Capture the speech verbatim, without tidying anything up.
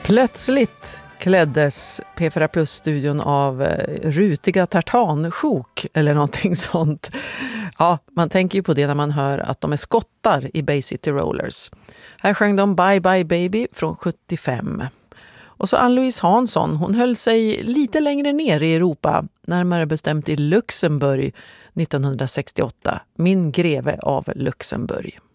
Plötsligt kläddes P fyra Plus-studion av rutiga tartansjok eller någonting sånt. Ja, man tänker ju på det när man hör att de är skottar i Bay City Rollers. Här sjöng de Bye Bye Baby från sjuttiofem. Och så Ann-Louise Hansson, hon höll sig lite längre ner i Europa, närmare bestämt i Luxemburg nittonhundrasextioåtta. Min greve av Luxemburg.